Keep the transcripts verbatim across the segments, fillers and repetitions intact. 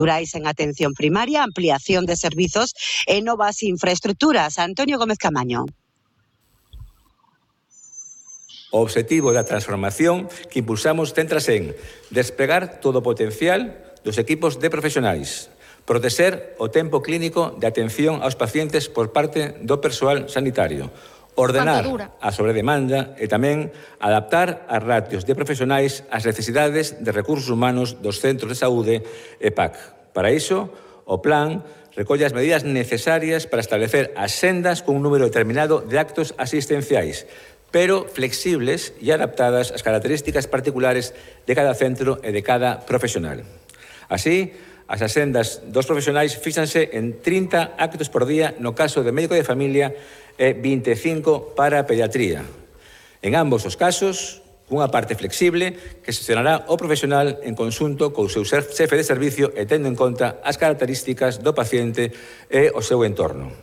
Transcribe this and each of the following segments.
en atención primaria, ampliación de servizos e novas infraestructuras. Antonio Gómez Camaño. O obxectivo da transformación que impulsamos céntrase en despregar todo o potencial dos equipos de profesionais, protexer o tempo clínico de atención aos pacientes por parte do persoal sanitario, ordenar a sobredemanda e tamén adaptar as ratios de profesionais ás necesidades de recursos humanos dos centros de saúde e P A C. Para iso, o plan recolle as medidas necesarias para establecer as sendas cun número determinado de actos asistenciais, pero flexibles e adaptadas ás características particulares de cada centro e de cada profesional. Así, as asendas dos profesionais fíxanse en trinta actos por día no caso de médico de familia e vinte e cinco para a pediatría. En ambos os casos, unha parte flexible que xestionará o profesional en conxunto co seu xefe de servicio e tendo en conta as características do paciente e o seu entorno.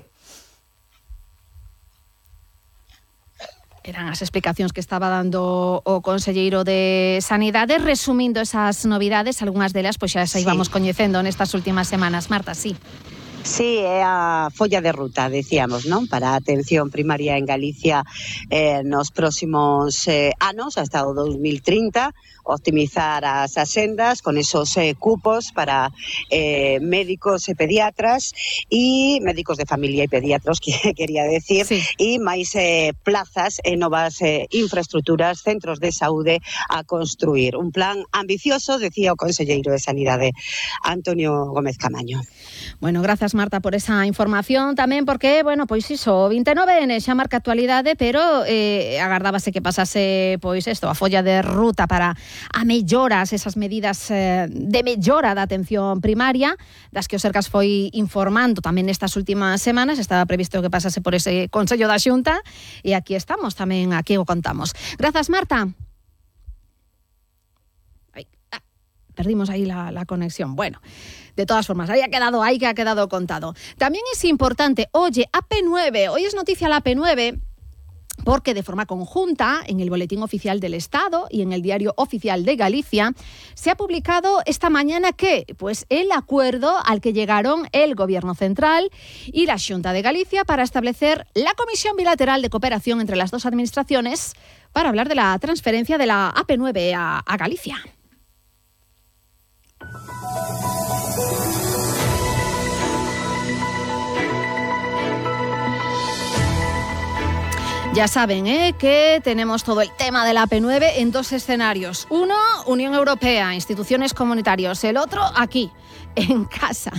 Eran as explicacións que estaba dando o conselleiro de Sanidade, resumindo esas novidades, algunhas delas pois xa se íbamos sí. coñecendo nestas últimas semanas. Marta, sí. Sí, é a folla de ruta, decíamos, non? Para a atención primaria en Galicia eh, nos próximos eh, anos, hasta o dos mil trinta, optimizar as asendas con esos eh, cupos para eh, médicos e pediatras e médicos de familia e pediatros, que quería decir, sí. e máis eh, plazas e novas eh, infraestructuras, centros de saúde a construir. Un plan ambicioso, decía o conselleiro de Sanidade, Antonio Gómez Camaño. Bueno, grazas, Marta, por esa información tamén, porque, bueno, pois iso, o vinte e nove ene xa marca actualidade, pero eh, agardábase que pasase, pois isto, a folla de ruta para a melloras, esas medidas eh, de mellora da atención primaria, das que o Sergas foi informando tamén nestas últimas semanas. Estaba previsto que pasase por ese Consello da Xunta, e aquí estamos, tamén aquí o contamos. Grazas, Marta. Ay, ah, perdimos aí la, la conexión. Bueno, de todas formas, ahí ha quedado, ahí que ha quedado contado. También es importante, oye, A P nueve, hoy es noticia la A P nueve, porque de forma conjunta, en el Boletín Oficial del Estado y en el Diario Oficial de Galicia, se ha publicado esta mañana que, pues, el acuerdo al que llegaron el Gobierno Central y la Xunta de Galicia para establecer la Comisión Bilateral de Cooperación entre las dos administraciones para hablar de la transferencia de la A P nueve a, a Galicia. Ya saben ¿eh? que tenemos todo el tema de la A P nueve en dos escenarios. Uno, Unión Europea, instituciones comunitarias. El otro, aquí, en casa.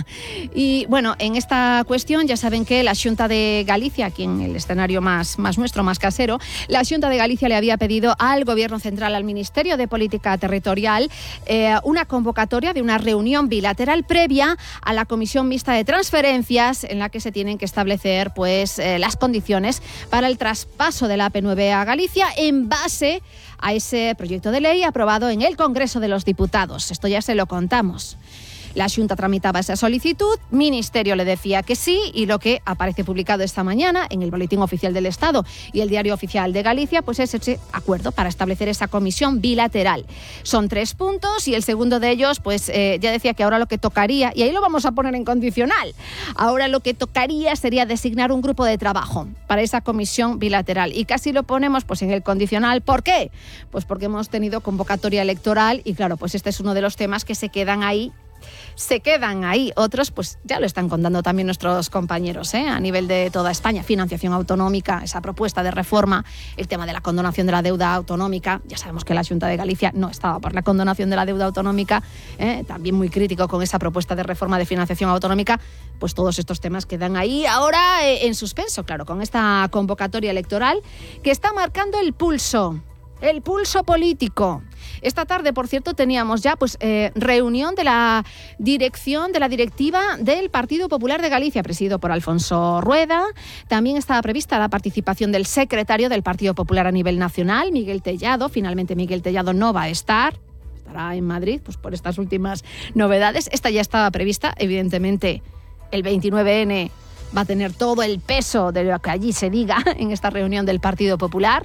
Y bueno, en esta cuestión ya saben que la Xunta de Galicia, aquí en el escenario más, más nuestro, más casero, la Xunta de Galicia le había pedido al Gobierno Central, al Ministerio de Política Territorial, eh, una convocatoria de una reunión bilateral previa a la Comisión Mixta de Transferencias, en la que se tienen que establecer pues eh, las condiciones para el traspaso de la A P nueve a Galicia en base a ese proyecto de ley aprobado en el Congreso de los Diputados. Esto ya se lo contamos. La Xunta tramitaba esa solicitud, Ministerio le decía que sí, y lo que aparece publicado esta mañana en el Boletín Oficial del Estado y el Diario Oficial de Galicia, pues es ese acuerdo para establecer esa comisión bilateral. Son tres puntos y el segundo de ellos, pues eh, ya decía que ahora lo que tocaría, y ahí lo vamos a poner en condicional, ahora lo que tocaría sería designar un grupo de trabajo para esa comisión bilateral. Y casi lo ponemos pues en el condicional. ¿Por qué? Pues porque hemos tenido convocatoria electoral y claro, pues este es uno de los temas que se quedan ahí se quedan ahí. Otros, pues ya lo están contando también nuestros compañeros, ¿eh? A nivel de toda España, financiación autonómica, esa propuesta de reforma, el tema de la condonación de la deuda autonómica. Ya sabemos que la Xunta de Galicia no estaba por la condonación de la deuda autonómica, ¿eh? También muy crítico con esa propuesta de reforma de financiación autonómica. Pues todos estos temas quedan ahí ahora eh, en suspenso, claro, con esta convocatoria electoral que está marcando el pulso, el pulso político. Esta tarde, por cierto, teníamos ya pues eh, reunión de la dirección, de la directiva del Partido Popular de Galicia, presidido por Alfonso Rueda. También estaba prevista la participación del secretario del Partido Popular a nivel nacional, Miguel Tellado. Finalmente Miguel Tellado no va a estar, estará en Madrid pues por estas últimas novedades. Esta ya estaba prevista, evidentemente el veintinueve ene va a tener todo el peso de lo que allí se diga en esta reunión del Partido Popular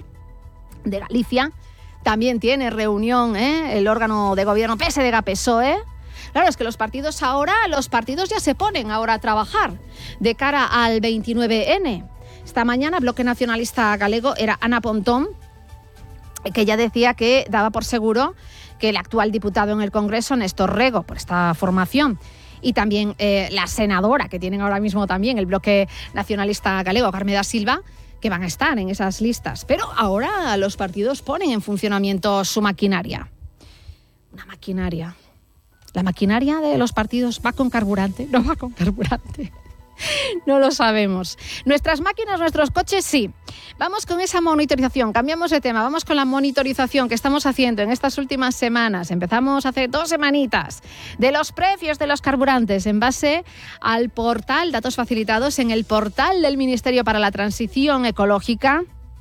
de Galicia. También tiene reunión ¿eh? el órgano de gobierno P S D G P S O E. Claro, es que los partidos ahora, los partidos ya se ponen ahora a trabajar de cara al veintinueve ene. Esta mañana, Bloque Nacionalista Galego, era Ana Pontón, que ya decía que daba por seguro que el actual diputado en el Congreso, Néstor Rego, por esta formación, y también eh, la senadora que tienen ahora mismo también el Bloque Nacionalista Galego, Carmen da Silva, que van a estar en esas listas. Pero ahora los partidos ponen en funcionamiento su maquinaria. Una maquinaria. ¿La maquinaria de los partidos va con carburante? ¿No va con carburante? No lo sabemos. Nuestras máquinas, nuestros coches, sí. Vamos con esa monitorización. Cambiamos de tema. Vamos con la monitorización que estamos haciendo en estas últimas semanas. Empezamos hace dos semanitas de los precios de los carburantes en base al portal, datos facilitados en el portal del Ministerio para la Transición Ecológica.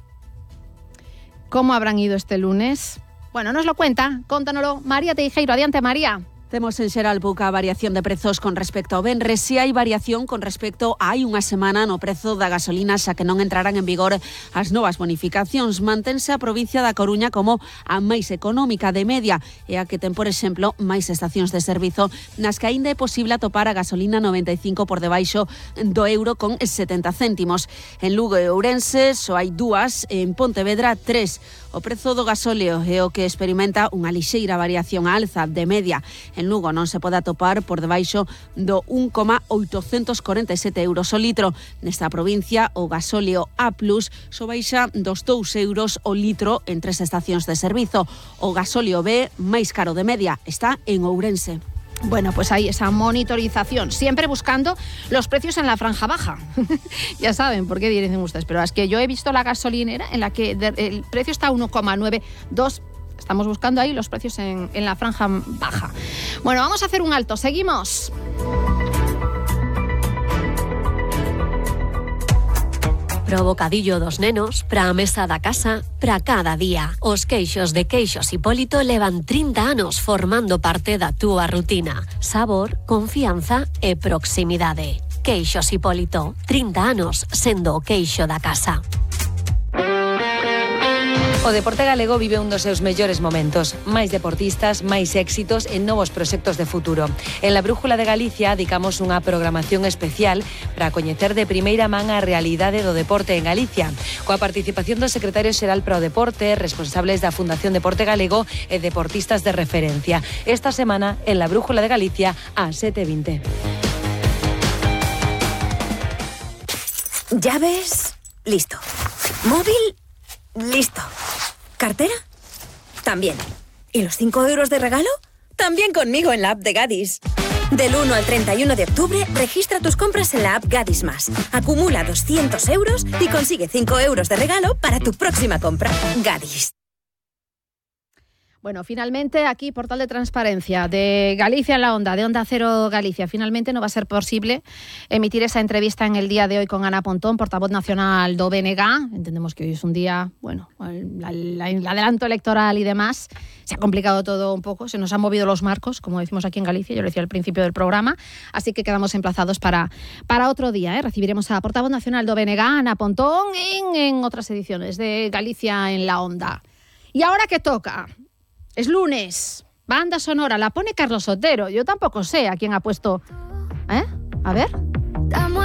¿Cómo habrán ido este lunes? Bueno, nos lo cuenta. Cóntanoslo María Teijeiro. Adiante, María. Temos en xeral pouca variación de prezos con respecto ao venres. Si hai variación con respecto a hai unha semana no prezo da gasolina, xa que non entrarán en vigor as novas bonificacións. Mantense a provincia da Coruña como a máis económica de media e a que ten, por exemplo, máis estacións de servizo nas que aínda é posible atopar a gasolina noventa e cinco por debaixo do euro con setenta céntimos. En Lugo e Ourense só hai dúas, en Pontevedra tres. O prezo do gasóleo é o que experimenta unha lixeira variación á alza de media. En Lugo non se pode atopar por debaixo do un coma oitocentos corenta e sete euros o litro. Nesta provincia, o gasóleo A plus, só baixa dos dous euros o litro en tres estacións de servizo. O gasóleo B, máis caro de media, está en Ourense. Bueno, pues hay esa monitorización, siempre buscando los precios en la franja baja. Ya saben por qué dicen ustedes, pero es que yo he visto la gasolinera en la que el precio está a uno coma noventa y dos. Estamos buscando ahí los precios en, en la franja baja. Bueno, vamos a hacer un alto, seguimos. Pro bocadillo dos nenos, pra mesa da casa, pra cada día. Os queixos de Queixos Hipólito levan trinta anos formando parte da túa rutina. Sabor, confianza e proximidade. Queixos Hipólito, trinta anos sendo o queixo da casa. O deporte galego vive un dos seus mellores momentos. Máis deportistas, máis éxitos e novos proxectos de futuro. En la Brújula de Galicia dedicamos unha programación especial para coñecer de primeira man a realidade do deporte en Galicia, coa participación do secretario xeral para o deporte, responsables da Fundación Deporte Galego e deportistas de referencia. Esta semana en la Brújula de Galicia a sete e vinte. Llaves, listo. Móvil, listo. ¿Cartera? También. ¿Y los cinco euros de regalo? También conmigo en la app de Gadis. Del uno al treinta y uno de octubre, registra tus compras en la app Gadis Más. Acumula doscientos euros y consigue cinco euros de regalo para tu próxima compra. Gadis. Bueno, finalmente aquí, portal de transparencia de Galicia en la Onda, de Onda Cero Galicia. Finalmente no va a ser posible emitir esa entrevista en el día de hoy con Ana Pontón, portavoz nacional do B N G. Entendemos que hoy es un día, bueno, el, el, el adelanto electoral y demás. Se ha complicado todo un poco, se nos han movido los marcos, como decimos aquí en Galicia, yo lo decía al principio del programa, así que quedamos emplazados para, para otro día. ¿eh? Recibiremos a portavoz nacional do B N G, Ana Pontón, en, en otras ediciones de Galicia en la Onda. ¿Y ahora qué toca? Es lunes, banda sonora, la pone Carlos Otero. Yo tampoco sé a quién ha puesto... ¿Eh? A ver...